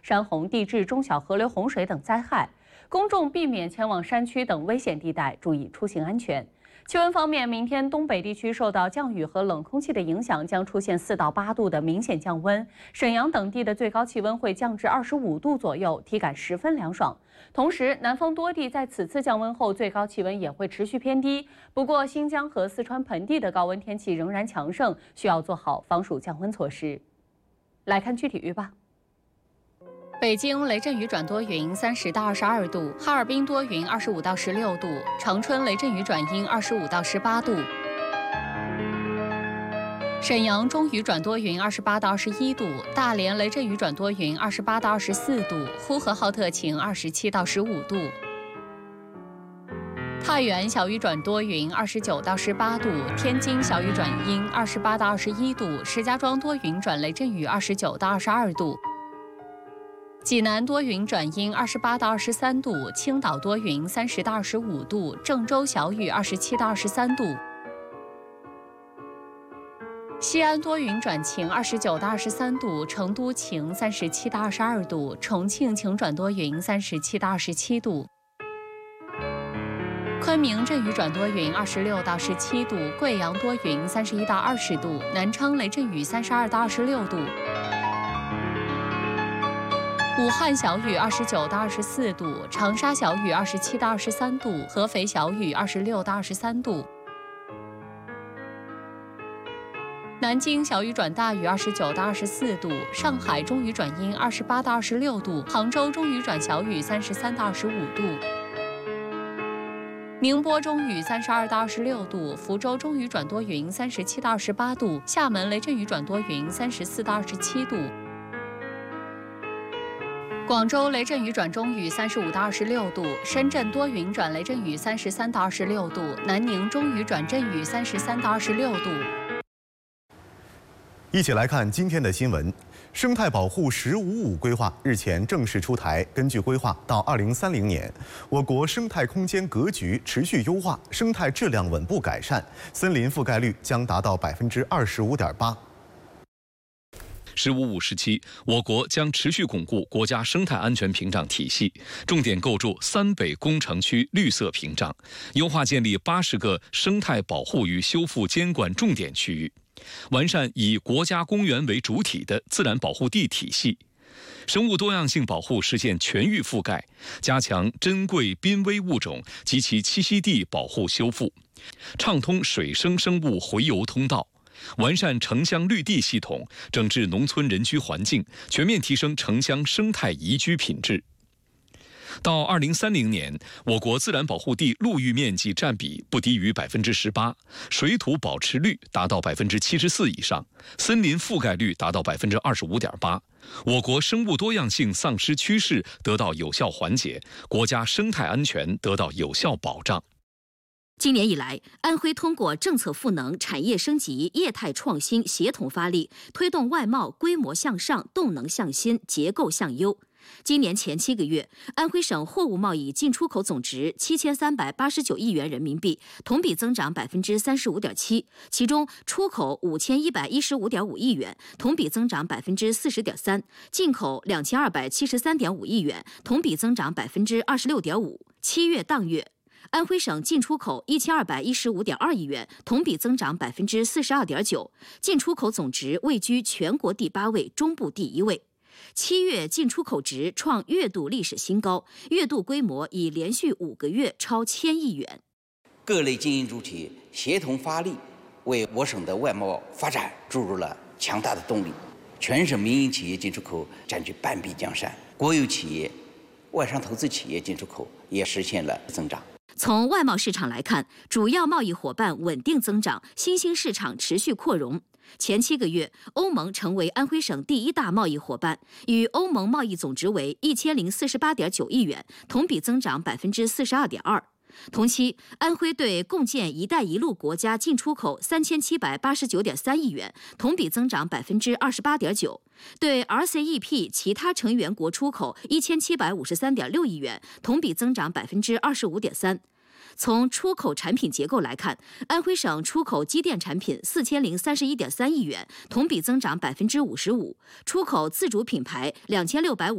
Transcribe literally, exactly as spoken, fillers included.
山洪、地质、中小河流洪水等灾害，公众避免前往山区等危险地带，注意出行安全。 气温方面，明天东北地区受到降雨和冷空气的影响，将出现四到八度的明显降温。沈阳等地的最高气温会降至二十五度左右，体感十分凉爽。同时，南方多地在此次降温后，最高气温也会持续偏低。不过，新疆和四川盆地的高温天气仍然强盛，需要做好防暑降温措施。来看具体预报。 北京雷阵雨转多云，三十到二十二度；哈尔滨多云，二十五到十六度；长春雷阵雨转阴，二十五到十八度；沈阳中雨转多云，二十八到二十一度；大连雷阵雨转多云，二十八到二十四度；呼和浩特晴，二十七到十五度；太原小雨转多云，二十九到十八度；天津小雨转阴，二十八到二十一度；石家庄多云转雷阵雨，二十九到二十二度。 济南多云转阴，二十八到二十三度；青岛多云，三十到二十五度；郑州小雨，二十七到二十三度；西安多云转晴，二十九到二十三度；成都晴，三十七到二十二度；重庆晴转多云，三十七到二十七度；昆明阵雨转多云，二十六到十七度；贵阳多云，三十一到二十度；南昌雷阵雨，三十二到二十六度。 武汉小雨二十九到二十四度，长沙小雨二十七到二十三度，合肥小雨二十六到二十三度，南京小雨转大雨二十九到二十四度，上海中雨转阴二十八到二十六度，杭州中雨转小雨三十三到二十五度，宁波中雨三十二到二十六度，福州中雨转多云三十七到二十八度，厦门雷阵雨转多云三十四到二十七度。 广州雷阵雨转中雨，三十五到二十六度；深圳多云转雷阵雨，三十三到二十六度；南宁中雨转阵雨，三十三到二十六度。 一起来看今天的新闻：生态保护“十五五”规划日前正式出台。根据规划，到二零三零年，我国生态空间格局持续优化，生态质量稳步改善，森林覆盖率将达到百分之二十五点八。 十五五时期，我国将持续巩固国家生态安全屏障体系，重点构筑三北工程区绿色屏障，优化建立八十个生态保护与修复监管重点区域，完善以国家公园为主体的自然保护地体系，生物多样性保护实现全域覆盖，加强珍贵濒危物种及其栖息地保护修复，畅通水生生物洄游通道。 完善城乡绿地系统，整治农村人居环境，全面提升城乡生态宜居品质。到二零三零年，我国自然保护地陆域面积占比不低于百分之十八，水土保持率达到百分之七十四以上，森林覆盖率达到百分之二十五点八。我国生物多样性丧失趋势得到有效缓解，国家生态安全得到有效保障。 今年以来，安徽通过政策赋能、产业升级、业态创新协同发力，推动外贸规模向上、动能向新、结构向优。今年前七个月，安徽省货物贸易进出口总值七千三百八十九亿元人民币，同比增长百分之三十五点七。其中，出口五千一百一十五点五亿元，同比增长百分之四十点三；进口两千二百七十三点五亿元，同比增长百分之二十六点五。七月当月， 安徽省进出口一千二百一十五点二亿元，同比增长百分之四十二点九，进出口总值位居全国第八位，中部第一位。七月进出口值创月度历史新高，月度规模已连续五个月超千亿元。 各类经营主体协同发力，为我省的外贸发展注入了强大的动力。全省民营企业进出口占据半壁江山，国有企业、外商投资企业进出口也实现了增长。 从外贸市场来看，主要贸易伙伴稳定增长，新兴市场持续扩容。前七个月，欧盟成为安徽省第一大贸易伙伴，与欧盟贸易总值为一千零四十八点九亿元，同比增长百分之四十二点二。同期，安徽对共建“一带一路”国家进出口三千七百八十九点三亿元，同比增长百分之二十八点九；对 R C E P 其他成员国出口一千七百五十三点六亿元，同比增长百分之二十五点三。从出口产品结构来看，安徽省出口机电产品四千零三十一点三亿元，同比增长百分之五十五；出口自主品牌两千六百五